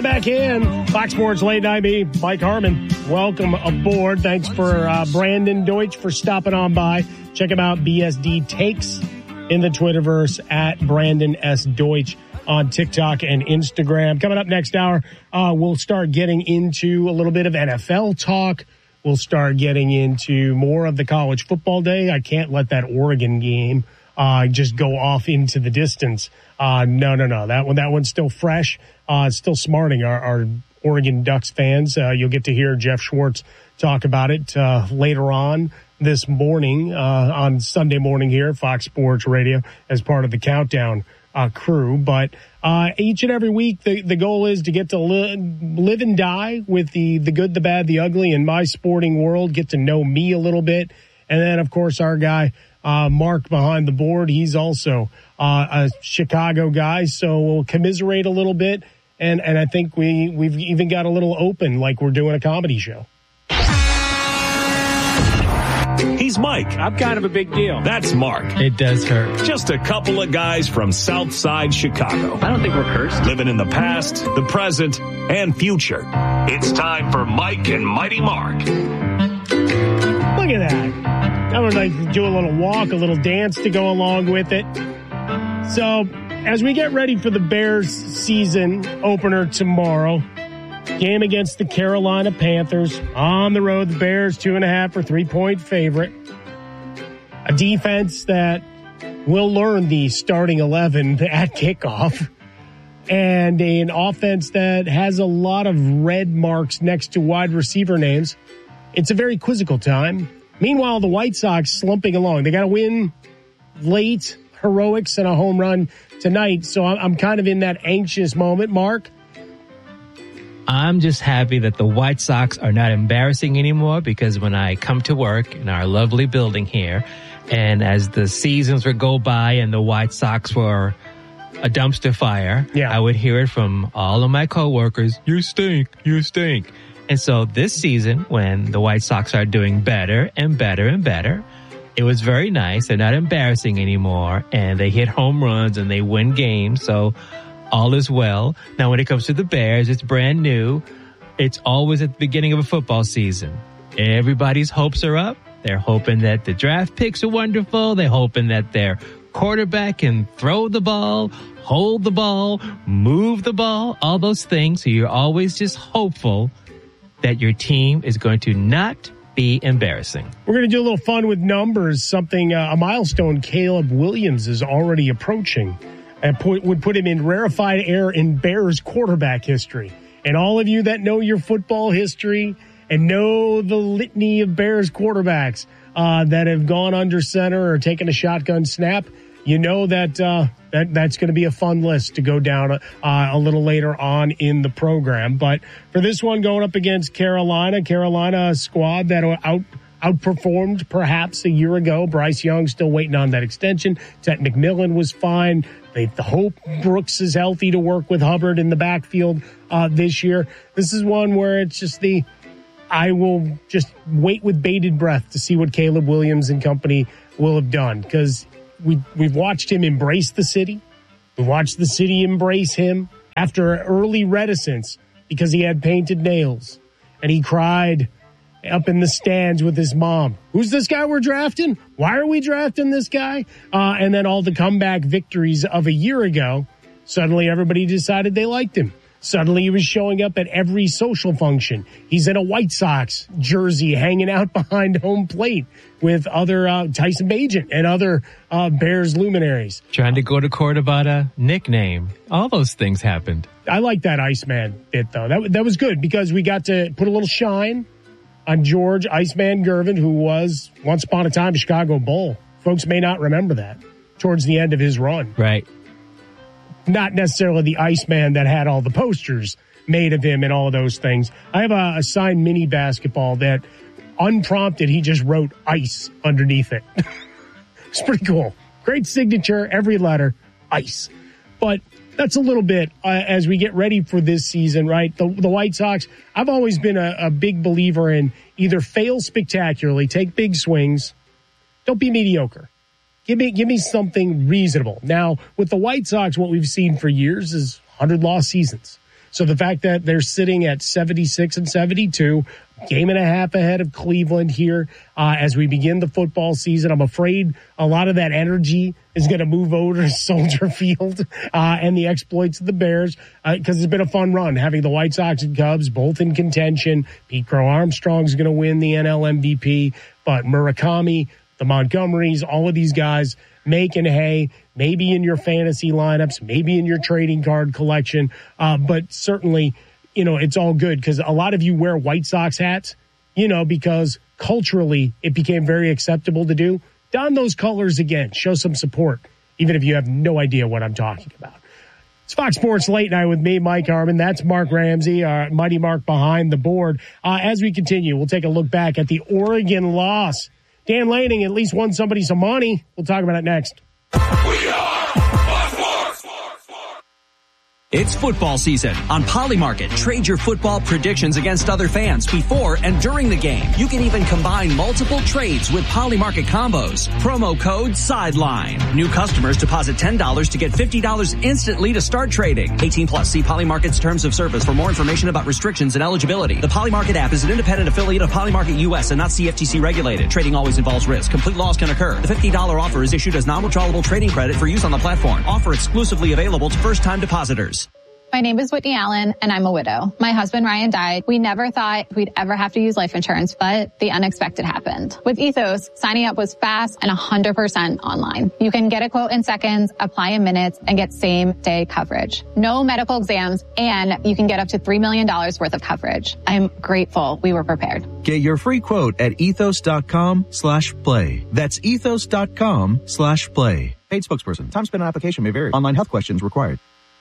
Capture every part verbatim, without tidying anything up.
back in. Fox Sports Late Night, me, Mike Harmon. Welcome aboard. Thanks for uh, Brandon Deutsch for stopping on by. Check him out, B S D Takes, in the Twitterverse at Brandon S. Deutsch on TikTok and Instagram. Coming up next hour, uh, we'll start getting into a little bit of N F L talk. We'll start getting into more of the college football day. I can't let that Oregon game uh, just go off into the distance. Uh, no, no, no. That one, that one's still fresh. Uh, it's still smarting our, our Oregon Ducks fans. Uh, you'll get to hear Jeff Schwartz talk about it uh, later on this morning uh, on Sunday morning here at Fox Sports Radio as part of the Countdown uh, crew. But uh, each and every week, the, the goal is to get to li- live and die with the, the good, the bad, the ugly in my sporting world, get to know me a little bit. And then, of course, our guy, uh, Mark behind the board, he's also uh, a Chicago guy. So we'll commiserate a little bit. And, and I think we, we've even got a little open like we're doing a comedy show. He's Mike. I'm kind of a big deal. That's Mark. It does hurt. Just a couple of guys from South Side Chicago. I don't think we're cursed. Living in the past, the present, and future. It's time for Mike and Mighty Mark. Look at that. I would like to do a little walk, a little dance to go along with it. So, as we get ready for the Bears season opener tomorrow, game against the Carolina Panthers on the road, the Bears two and a half or three point favorite. A defense that will learn the starting eleven at kickoff, and an offense that has a lot of red marks next to wide receiver names. It's a very quizzical time. Meanwhile, the White Sox slumping along. They got to win late, heroics, and a home run tonight. So I'm kind of in that anxious moment, Mark. I'm just happy that the White Sox are not embarrassing anymore, because when I come to work in our lovely building here, and as the seasons would go by and the White Sox were a dumpster fire, yeah. I would hear it from all of my coworkers, you stink, you stink. And so this season, when the White Sox are doing better and better and better, it was very nice. They're not embarrassing anymore, and they hit home runs and they win games. So all is well. Now, when it comes to the Bears, it's brand new. It's always at the beginning of a football season. Everybody's hopes are up. They're hoping that the draft picks are wonderful. They're hoping that their quarterback can throw the ball, hold the ball, move the ball, all those things. So you're always just hopeful that your team is going to not be embarrassing. We're going to do a little fun with numbers, something, uh, a milestone Caleb Williams is already approaching. And put, would put him in rarefied air in Bears quarterback history. And all of you that know your football history and know the litany of Bears quarterbacks uh, that have gone under center or taken a shotgun snap, you know that uh, that that's going to be a fun list to go down uh, a little later on in the program. But for this one, going up against Carolina, Carolina squad that out. outperformed perhaps a year ago. Bryce Young still waiting on that extension. Ted McMillan was fine. They the hope Brooks is healthy to work with Hubbard in the backfield uh, this year. This is one where it's just the, I will just wait with bated breath to see what Caleb Williams and company will have done, because we, we've watched him embrace the city. We watched the city embrace him after early reticence because he had painted nails and he cried up in the stands with his mom. Who's this guy we're drafting? Why are we drafting this guy? Uh, and then all the comeback victories of a year ago, suddenly everybody decided they liked him. Suddenly he was showing up at every social function. He's in a White Sox jersey hanging out behind home plate with other uh, Tyson Bagent and other uh, Bears luminaries. Trying to go to court about a nickname. All those things happened. I like that Iceman bit, though. That, that was good because we got to put a little shine on George Iceman Gervin, who was once upon a time a Chicago Bull. Folks may not remember that towards the end of his run. Right. Not necessarily the Iceman that had all the posters made of him and all of those things. I have a, a signed mini basketball that, unprompted, he just wrote ice underneath it. It's pretty cool. Great signature, every letter, ice. But that's a little bit uh, as we get ready for this season, right? The, the White Sox, I've always been a, a big believer in either fail spectacularly, take big swings, don't be mediocre. Give me, give me something reasonable. Now, with the White Sox, what we've seen for years is one hundred loss seasons. So the fact that they're sitting at seventy-six and seventy-two, game and a half ahead of Cleveland here uh, as we begin the football season, I'm afraid a lot of that energy is going to move over to Soldier Field uh, and the exploits of the Bears because uh, it's been a fun run having the White Sox and Cubs both in contention. Pete Crow Armstrong's going to win the N L M V P, but Murakami, the Montgomerys, all of these guys making hay, maybe in your fantasy lineups, maybe in your trading card collection, uh, but certainly, you know, it's all good because a lot of you wear White Sox hats, you know, because culturally it became very acceptable to do. Don those colors again. Show some support, even if you have no idea what I'm talking about. It's Fox Sports Late Night with me, Mike Harmon. That's Mark Ramsey, our Mighty Mark behind the board. Uh, as we continue, we'll take a look back at the Oregon loss. Dan Lanning at least won somebody some money. We'll talk about it next. We are Fox Sports. It's football season. On Polymarket, trade your football predictions against other fans before and during the game. You can even combine multiple trades with Polymarket combos. Promo code SIDELINE. New customers deposit ten dollars to get fifty dollars instantly to start trading. eighteen plus. See Polymarket's terms of service for more information about restrictions and eligibility. The Polymarket app is an independent affiliate of Polymarket U S and not C F T C regulated. Trading always involves risk. Complete loss can occur. The fifty dollars offer is issued as non-withdrawable trading credit for use on the platform. Offer exclusively available to first-time depositors. My name is Whitney Allen, and I'm a widow. My husband, Ryan, died. We never thought we'd ever have to use life insurance, but the unexpected happened. With Ethos, signing up was fast and one hundred percent online. You can get a quote in seconds, apply in minutes, and get same-day coverage. No medical exams, and you can get up to three million dollars worth of coverage. I'm grateful we were prepared. Get your free quote at ethos.com slash play. That's ethos.com slash play. Paid spokesperson. Time spent on application may vary. Online health questions required.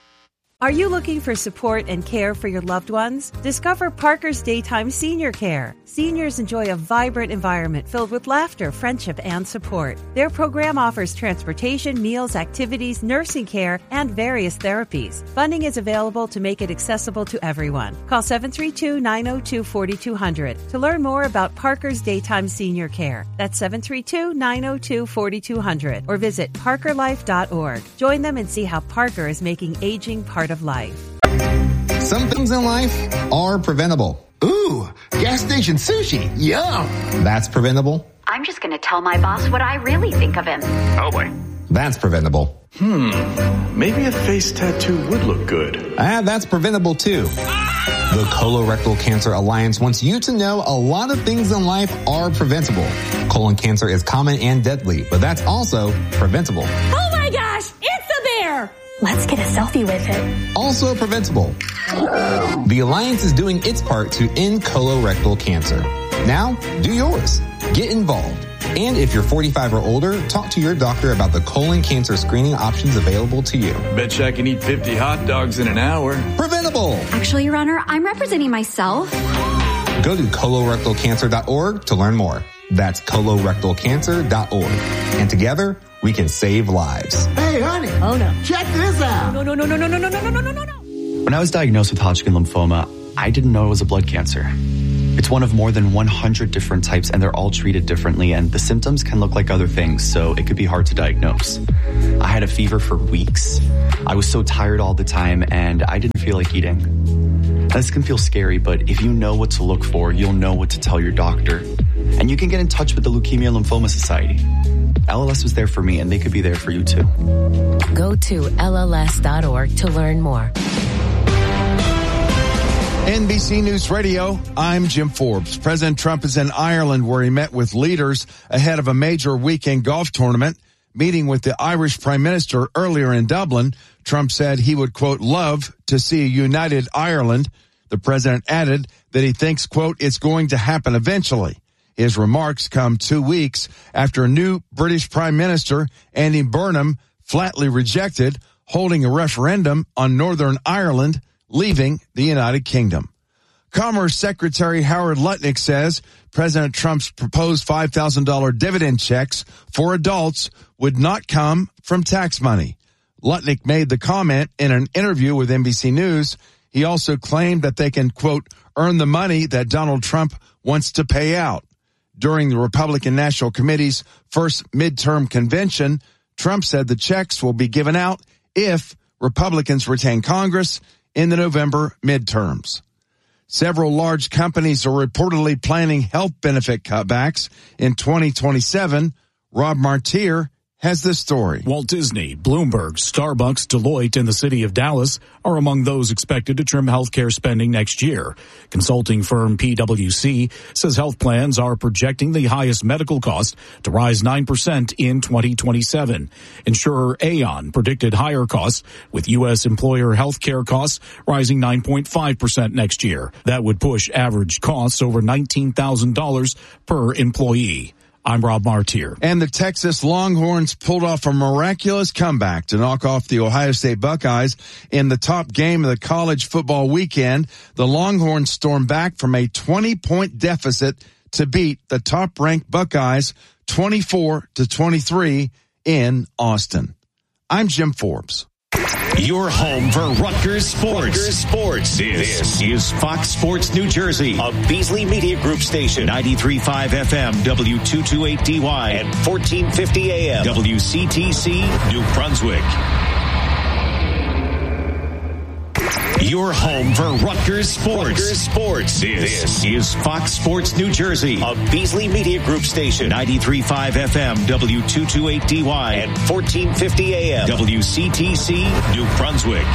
Are you looking for support and care for your loved ones? Discover Parker's Daytime Senior Care. Seniors enjoy a vibrant environment filled with laughter, friendship, and support. Their program offers transportation, meals, activities, nursing care, and various therapies. Funding is available to make it accessible to everyone. Call seven three two, nine oh two, four two zero zero to learn more about Parker's Daytime Senior Care. That's seven three two, nine oh two, four two zero zero or visit parker life dot org. Join them and see how Parker is making aging part of life. Some things in life are preventable. Ooh, gas station sushi. Yum. That's preventable. I'm just going to tell my boss what I really think of him. Oh, boy. That's preventable. Hmm, maybe a face tattoo would look good. Ah, that's preventable too. The Colorectal Cancer Alliance wants you to know a lot of things in life are preventable. Colon cancer is common and deadly, but that's also preventable. Oh my gosh, it's a bear! Let's get a selfie with it. Also preventable. The Alliance is doing its part to end colorectal cancer. Now, do yours. Get involved. And if you're forty-five or older, talk to your doctor about the colon cancer screening options available to you. Betcha I can eat fifty hot dogs in an hour. Preventable. Actually, Your Honor, I'm representing myself. Go to colorectal cancer dot org to learn more. That's colorectal cancer dot org. And together, we can save lives. Hey, honey. Oh, no. Check this out. No, no, no, no, no, no, no, no, no, no, no, no. When I was diagnosed with Hodgkin lymphoma, I didn't know it was a blood cancer. It's one of more than one hundred different types, and they're all treated differently, and the symptoms can look like other things, so it could be hard to diagnose. I had a fever for weeks. I was so tired all the time, and I didn't feel like eating. This can feel scary, but if you know what to look for, you'll know what to tell your doctor. And you can get in touch with the Leukemia Lymphoma Society. L L S was there for me, and they could be there for you, too. Go to L L S dot org to learn more. N B C News Radio, I'm Jim Forbes. President Trump is in Ireland where he met with leaders ahead of a major weekend golf tournament. Meeting with the Irish Prime Minister earlier in Dublin, Trump said he would, quote, love to see a united Ireland. The president added that he thinks, quote, it's going to happen eventually. His remarks come two weeks after a new British Prime Minister, Andy Burnham, flatly rejected holding a referendum on Northern Ireland, leaving the United Kingdom. Commerce Secretary Howard Lutnick says President Trump's proposed five thousand dollars dividend checks for adults would not come from tax money. Lutnick made the comment in an interview with N B C News. He also claimed that they can, quote, earn the money that Donald Trump wants to pay out. During the Republican National Committee's first midterm convention, Trump said the checks will be given out if Republicans retain Congress, in the November midterms. Several large companies are reportedly planning health benefit cutbacks in twenty twenty-seven. Rob Martier has this story. Walt Disney, Bloomberg, Starbucks, Deloitte, and the city of Dallas are among those expected to trim healthcare spending next year. Consulting firm P W C says health plans are projecting the highest medical cost to rise nine percent in twenty twenty-seven. Insurer Aon predicted higher costs, with U S employer healthcare costs rising nine point five percent next year. That would push average costs over nineteen thousand dollars per employee. I'm Rob Martier. And the Texas Longhorns pulled off a miraculous comeback to knock off the Ohio State Buckeyes in the top game of the college football weekend. The Longhorns stormed back from a twenty-point deficit to beat the top-ranked Buckeyes twenty-four to twenty-three in Austin. I'm Jim Forbes. Your home for Rutgers Sports. Rutgers Sports. This, this is Fox Sports New Jersey, a Beasley Media Group station, ninety-three point five F M, W two twenty-eight D Y, and fourteen fifty A M, W C T C, New Brunswick. Your home for Rutgers Sports. Rutgers Sports. This, this is Fox Sports New Jersey, a Beasley Media Group station, ninety-three point five F M, W two twenty-eight D Y, and fourteen fifty A M, W C T C, New Brunswick.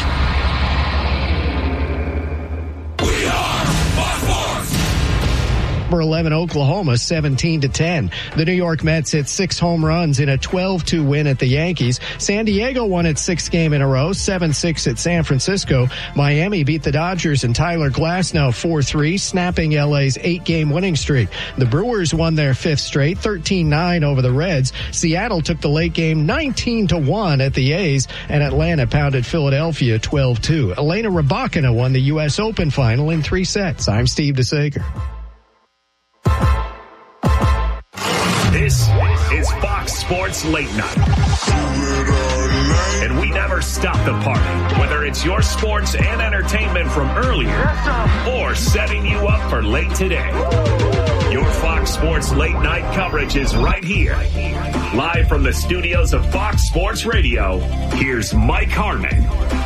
We are Fox Sports. Number eleven, Oklahoma, seventeen to ten. The New York Mets hit six home runs in a twelve two win at the Yankees. San Diego won its sixth game in a row, seven six at San Francisco. Miami beat the Dodgers and Tyler Glasnow four three, snapping L A's eight-game winning streak. The Brewers won their fifth straight, thirteen nine over the Reds. Seattle took the late game nineteen to one at the A's, and Atlanta pounded Philadelphia twelve two. Elena Rybakina won the U S Open final in three sets. I'm Steve DeSager. This is Fox Sports Late Night. And we never stop the party, whether it's your sports and entertainment from earlier or setting you up for late today. Your Fox Sports Late Night coverage is right here. Live from the studios of Fox Sports Radio, here's Mike Harmon.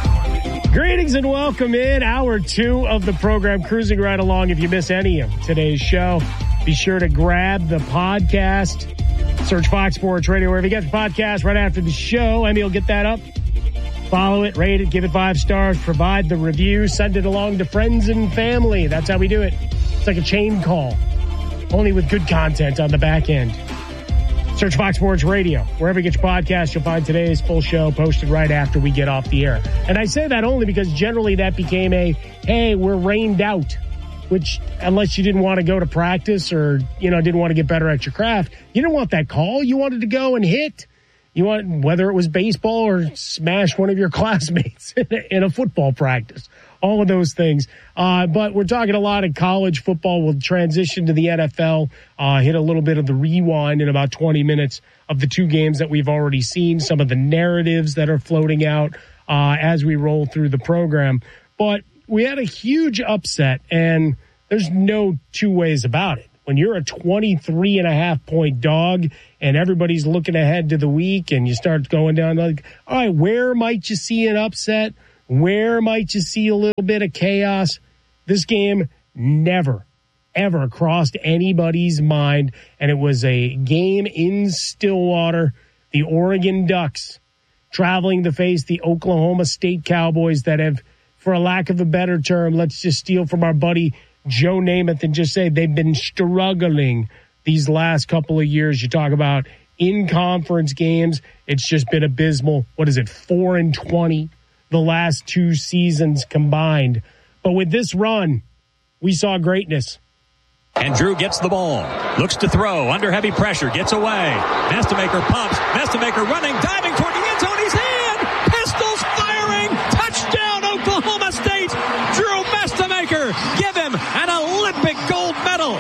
Greetings and welcome in hour two of the program, cruising right along. If you miss any of today's show, be sure to grab the podcast. Search Fox Sports Radio wherever you get the podcast right after the show. Emmy will get that up. Follow it, rate it, give it five stars, provide the review, send it along to friends and family. That's how we do it. It's like a chain call, only with good content on the back end. Search Fox Sports Radio. Wherever you get your podcast, you'll find today's full show posted right after we get off the air. And I say that only because generally that became a, hey, we're rained out. Which, unless you didn't want to go to practice or, you know, didn't want to get better at your craft, you didn't want that call. You wanted to go and hit. You want, whether it was baseball or smash one of your classmates in a football practice. All of those things. Uh, but we're talking a lot of college football. We'll transition to the N F L, uh, hit a little bit of the rewind in about twenty minutes of the two games that we've already seen, some of the narratives that are floating out uh, as we roll through the program. But we had a huge upset, and there's no two ways about it. When you're a twenty-three and a half point dog and everybody's looking ahead to the week and you start going down like, all right, where might you see an upset? Where might you see a little bit of chaos? This game never, ever crossed anybody's mind, and it was a game in Stillwater. The Oregon Ducks traveling to face the Oklahoma State Cowboys that have, for a lack of a better term, let's just steal from our buddy Joe Namath and just say they've been struggling these last couple of years. You talk about in-conference games, it's just been abysmal. What is it, four and twenty the last two seasons combined. But with this run, we saw greatness. And Drew gets the ball, looks to throw, under heavy pressure, gets away. Nestemaker pumps, Nestemaker running, diving toward the end zone, he's in! Pistols firing, touchdown Oklahoma State! Drew Nestemaker, give him an Olympic gold medal!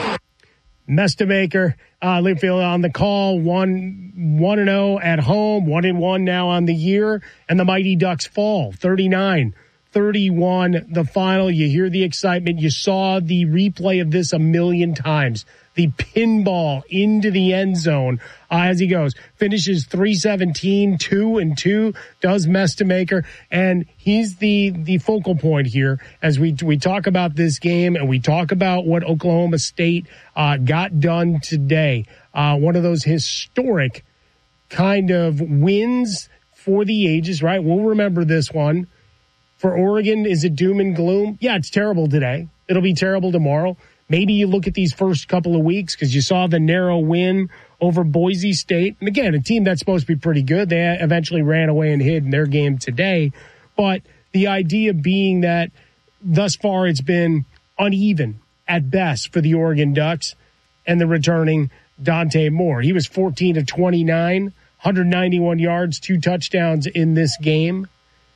Nestemaker, uh, Linfield on the call, one, one and oh at home, one and one now on the year, and the Mighty Ducks fall, thirty-nine thirty-one, the final. You hear the excitement. You saw the replay of this a million times. The pinball into the end zone uh, as he goes. Finishes three seventeen, two and two, does Mestemaker. And he's the, the focal point here as we we talk about this game and we talk about what Oklahoma State uh, got done today. Uh, one of those historic kind of wins for the ages, right? We'll remember this one. For Oregon, is it doom and gloom? Yeah, it's terrible today. It'll be terrible tomorrow. Maybe you look at these first couple of weeks because you saw the narrow win over Boise State. And again, a team that's supposed to be pretty good. They eventually ran away and hid in their game today. But the idea being that thus far it's been uneven at best for the Oregon Ducks and the returning Dante Moore. He was fourteen of twenty-nine, one hundred ninety-one yards, two touchdowns in this game.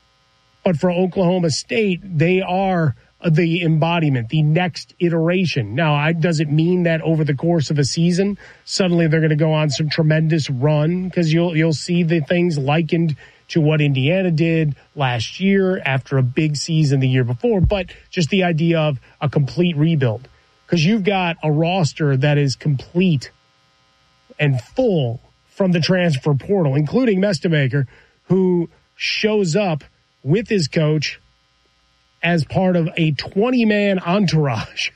But for Oklahoma State, they are the embodiment, the next iteration. Now, I, does it mean that over the course of a season, suddenly they're going to go on some tremendous run? Because you'll you'll see the things likened to what Indiana did last year after a big season the year before. But just the idea of a complete rebuild. Because you've got a roster that is complete and full from the transfer portal, including Mestemaker, who shows up with his coach as part of a twenty-man entourage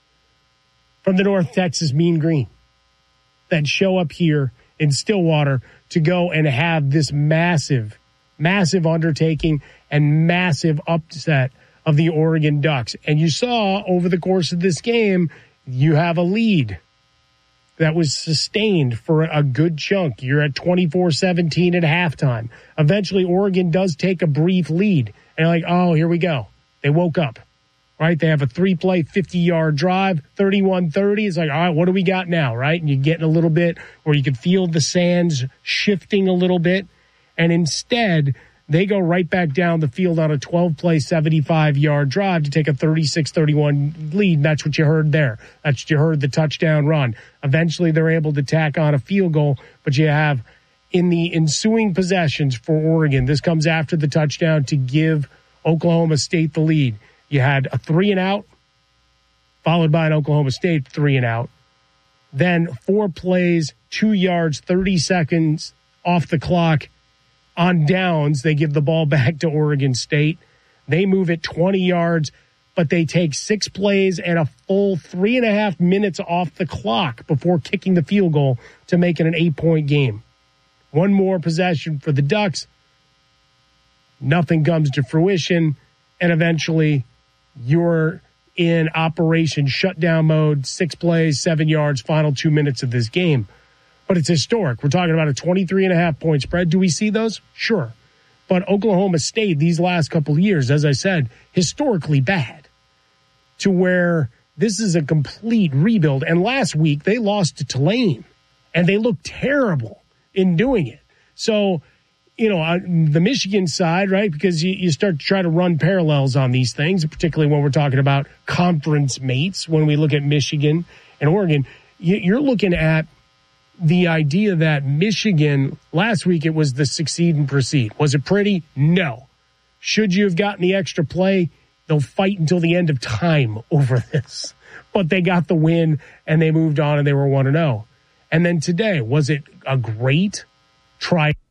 from the North Texas Mean Green that show up here in Stillwater to go and have this massive, massive undertaking and massive upset of the Oregon Ducks. And you saw over the course of this game, you have a lead that was sustained for a good chunk. You're at twenty-four seventeen at halftime. Eventually, Oregon does take a brief lead. And you're like, oh, here we go. They woke up, right? They have a three-play, fifty-yard drive, thirty-one thirty. It's like, all right, what do we got now, right? And you're getting a little bit where you can feel the sands shifting a little bit. And instead, they go right back down the field on a twelve-play, seventy-five-yard drive to take a thirty-six thirty-one lead. And that's what you heard there. That's what you heard, the touchdown run. Eventually, they're able to tack on a field goal, but you have in the ensuing possessions for Oregon, this comes after the touchdown to give Oklahoma State the lead. You had a three and out, followed by an Oklahoma State three and out. Then four plays, two yards, thirty seconds off the clock. On downs, they give the ball back to Oregon State. They move it twenty yards, but they take six plays and a full three and a half minutes off the clock before kicking the field goal to make it an eight-point game. One more possession for the Ducks. Nothing comes to fruition, and eventually you're in operation shutdown mode, six plays, seven yards, final two minutes of this game. But it's historic. We're talking about a twenty-three and a half point spread. Do we see those? Sure. But Oklahoma State, these last couple of years, as I said, historically bad to where this is a complete rebuild. And last week they lost to Tulane, and they looked terrible in doing it. So, you know, uh, the Michigan side, right, because you, you start to try to run parallels on these things, particularly when we're talking about conference mates, when we look at Michigan and Oregon, you, you're looking at the idea that Michigan, last week it was the succeed and proceed. Was it pretty? No. Should you have gotten the extra play? They'll fight until the end of time over this. But they got the win, and they moved on, and they were one and oh. And then today, was it a great try?